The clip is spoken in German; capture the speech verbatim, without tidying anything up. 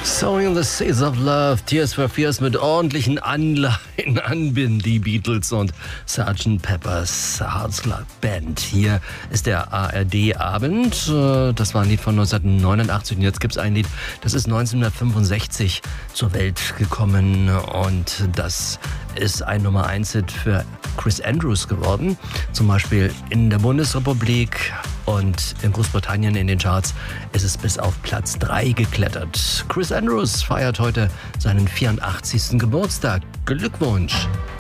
Sowing the Seas of Love, Tears for Fears mit ordentlichen Anleihen an die Beatles und Sergeant Pepper's Hearts Club Band. Hier ist der A R D-Abend. Das war ein Lied von neunzehnhundertneunundachtzig und jetzt gibt es ein Lied, das ist neunzehnhundertfünfundsechzig zur Welt gekommen und das ist ein Nummer eins Hit für Chris Andrews geworden. Zum Beispiel in der Bundesrepublik und in Großbritannien in den Charts ist es bis auf Platz drei geklettert. Chris Andrews feiert heute seinen vierundachtzigsten Geburtstag. Glückwunsch!